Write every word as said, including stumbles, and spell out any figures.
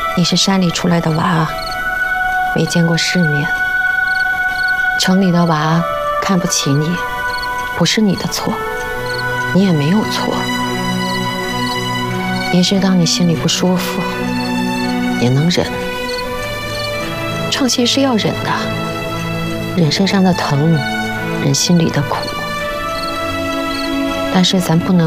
你是山里出来的娃，没见过世面，城里的娃看不起你，不是你的错，你也没有错。也许当你心里不舒服，也能忍。唱戏是要忍的，忍身上的疼，忍心里的苦。但是咱不能